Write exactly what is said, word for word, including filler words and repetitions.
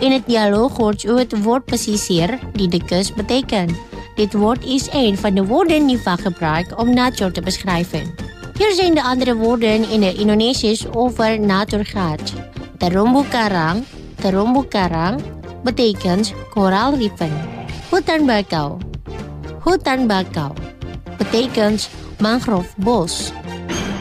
In het dialoog hoort u het woord pesisir die de kust betekent. Dit woord is een van de woorden die vaak gebruikt om natuur te beschrijven. Hier zijn de andere woorden in het Indonesisch over natuurgaat. Terumbu karang, terumbu karang betekent koraalriffen. Hutan bakau. Hutan bakau betekent mangrovebos.